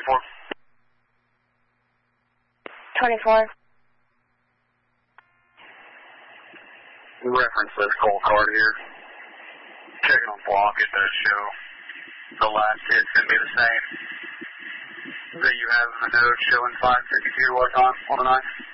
24. Reference this cold card here. Checking on block, it does show the last hit's going to be the same. That you have a note showing 5:52 what time on the 9th?